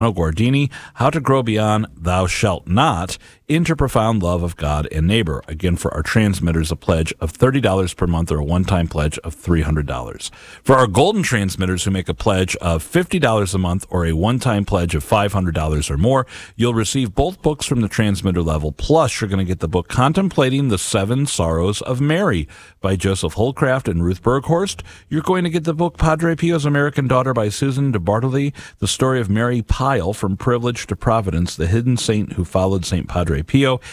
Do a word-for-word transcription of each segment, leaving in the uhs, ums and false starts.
Guardini, How to Grow Beyond Thou Shalt Not into Profound Love of God and Neighbor. Again, for our transmitters, a pledge of thirty dollars per month or a one-time pledge of three hundred dollars. For our golden transmitters who make a pledge of fifty dollars a month or a one-time pledge of five hundred dollars or more, you'll receive both books from the transmitter level. Plus, you're going to get the book Contemplating the Seven Sorrows of Mary by Joseph Holcraft and Ruth Berghorst. You're going to get the book Padre Pio's American Daughter by Susan DeBartoli, the story of Mary Pyle, From Privilege to Providence, the hidden saint who followed Saint Padre Pio.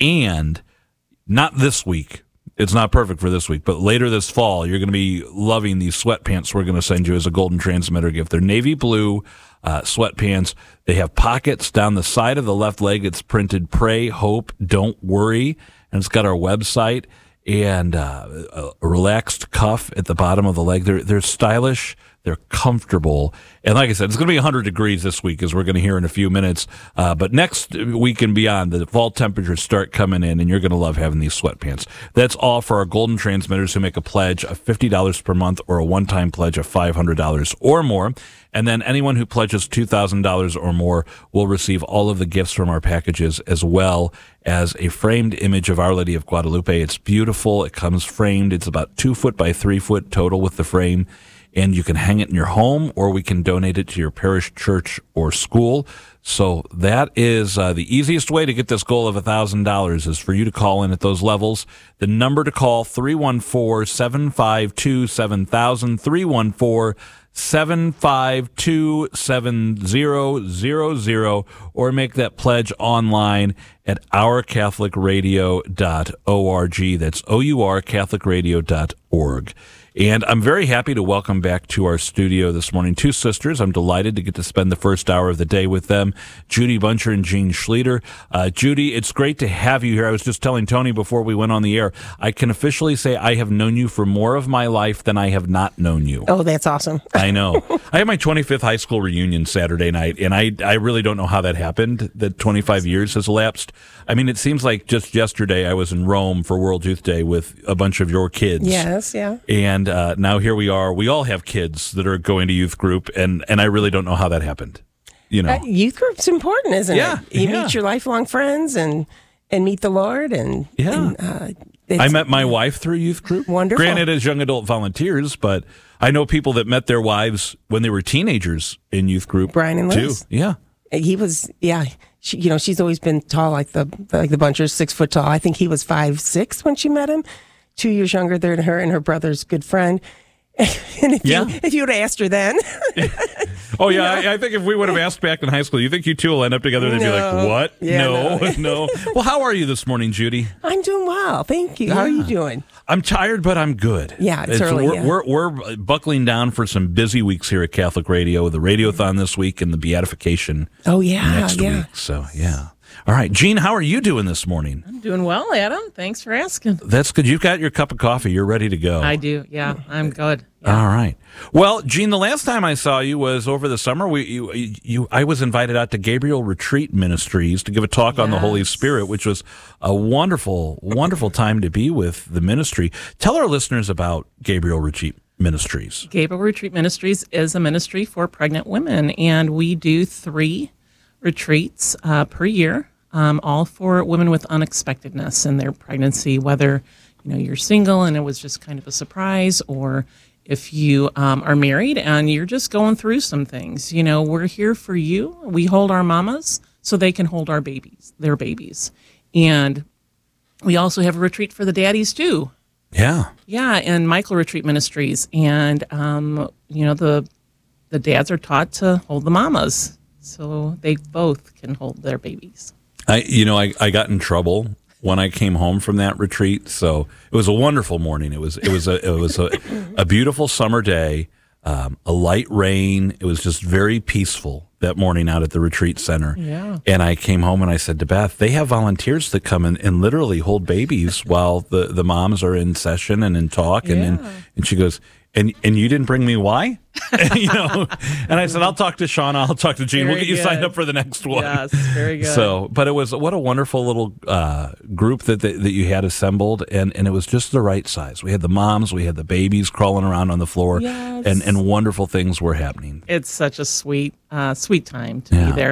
And not this week. It's not perfect for this week, but later this fall, you're going to be loving these sweatpants we're going to send you as a golden transmitter gift. They're navy blue uh, sweatpants. They have pockets down the side of the left leg. It's printed Pray, Hope, Don't Worry. And it's got our website and uh, a relaxed cuff at the bottom of the leg. They're, they're stylish. They're comfortable. And like I said, it's going to be one hundred degrees this week, as we're going to hear in a few minutes. Uh, but next week and beyond, the fall temperatures start coming in, and you're going to love having these sweatpants. That's all for our golden transmitters who make a pledge of fifty dollars per month or a one-time pledge of five hundred dollars or more. And then anyone who pledges two thousand dollars or more will receive all of the gifts from our packages, as well as a framed image of Our Lady of Guadalupe. It's beautiful. It comes framed. It's about two foot by three foot total with the frame. And you can hang it in your home, or we can donate it to your parish, church, or school. So that is uh, the easiest way to get this goal of one thousand dollars is for you to call in at those levels. The number to call, three one four, seven five two, seven thousand, three one four, seven five two, seven zero zero zero, or make that pledge online at our catholic radio dot org. That's O U R, catholic radio dot org. And I'm very happy to welcome back to our studio this morning two sisters. I'm delighted to get to spend the first hour of the day with them, Judy Buncher and Jean Schlueter. Uh, Judy, it's great to have you here. I was just telling Tony before we went on the air, I can officially say I have known you for more of my life than I have not known you. Oh, that's awesome. I know. I had my twenty-fifth high school reunion Saturday night, and I, I really don't know how that happened, that twenty-five years has elapsed. I mean, it seems like just yesterday I was in Rome for World Youth Day with a bunch of your kids. Yes, yeah. And uh, now here we are. We all have kids that are going to youth group, and, and I really don't know how that happened. You know, uh, youth group's important, isn't yeah, it? You yeah. meet your lifelong friends and and meet the Lord, and yeah. And, uh, I met my wife through youth group. Wonderful. Granted, as young adult volunteers, but I know people that met their wives when they were teenagers in youth group. Brian and Liz. Too. Yeah. He was, yeah. She, you know, she's always been tall, like the like the Bunchers, six foot tall. I think he was five six when she met him, two years younger than her, and her brother's good friend. And if yeah. you if you would have asked her then, oh yeah, I, I think if we would have asked back in high school, you think you two will end up together? They'd no. be like, "What? Yeah, no, no. no." Well, how are you this morning, Judy? I'm doing well, thank you. Yeah. How are you doing? I'm tired, but I'm good. Yeah, it's, it's early. We're, yeah. we're we're buckling down for some busy weeks here at Catholic Radio with the Radiothon this week and the Beatification. Oh yeah, next yeah. week. So yeah. All right, Jean, how are you doing this morning? I'm doing well, Adam. Thanks for asking. That's good. You've got your cup of coffee. You're ready to go. I do. Yeah, I'm good. Yeah. All right. Well, Jean, the last time I saw you was over the summer. We, you, you, I was invited out to Gabriel Retreat Ministries to give a talk yes. on the Holy Spirit, which was a wonderful, wonderful time to be with the ministry. Tell our listeners about Gabriel Retreat Ministries. Gabriel Retreat Ministries is a ministry for pregnant women, and we do three retreats uh, per year, um, all for women with unexpectedness in their pregnancy, whether you know you're single and it was just kind of a surprise, or if you um, are married and you're just going through some things. You know, we're here for you. We hold our mamas so they can hold our babies, their babies. And we also have a retreat for the daddies too. Yeah. Yeah, and Michael Retreat Ministries. And, um, you know, the the dads are taught to hold the mamas so they both can hold their babies. I, you know, I, I got in trouble when I came home from that retreat. So it was a wonderful morning. It was it was a it was a, a beautiful summer day, um, a light rain. It was just very peaceful that morning out at the retreat center. Yeah. And I came home and I said to Beth, they have volunteers that come in and literally hold babies while the, the moms are in session and in talk. And yeah. then, and she goes, And and you didn't bring me why? you know, and I said, I'll talk to Shauna, I'll talk to Gene. Very we'll get you good. signed up for the next one. Yes, very good. So, but it was what a wonderful little uh, group that, that that you had assembled, and, and it was just the right size. We had the moms, we had the babies crawling around on the floor, Yes. and, and wonderful things were happening. It's such a sweet, uh, sweet time to Yeah. be there.